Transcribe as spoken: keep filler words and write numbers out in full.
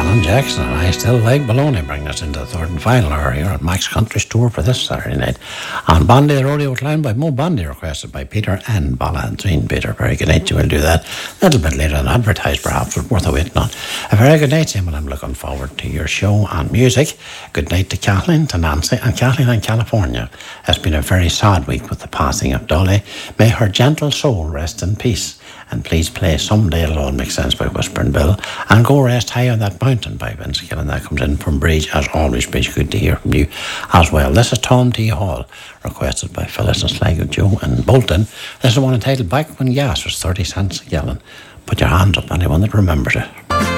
Alan Jackson and I Still Like Baloney bring us into the third and final hour here at Max Country's tour for this Saturday night. And Bondi, the rodeo outlined by Mo Bondi, requested by Peter and Ballantyne. Peter, very good night. You will do that a little bit later than advertised, perhaps, but worth a waiting on. A very good night, Tim, and I'm looking forward to your show and music. Good night to Kathleen, to Nancy, and Kathleen in California. It's been a very sad week with the passing of Dolly. May her gentle soul rest in peace. And please play Someday It'll All Make Sense by Whispering Bill, and Go Rest High on That Mountain by Vince Gill, and that comes in from Bridge. As always, Bridge, good to hear from you as well. This is Tom T. Hall, requested by Phyllis and Sligo Joe and Bolton. This is one entitled Back When Gas Was thirty cents a gallon. Put your hands up, anyone that remembers it.